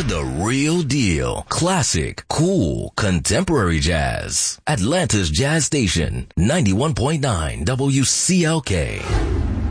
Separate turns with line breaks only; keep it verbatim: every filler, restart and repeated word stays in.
the real deal. Classic, cool, contemporary jazz. Atlanta's Jazz Station, ninety-one point nine W C L K.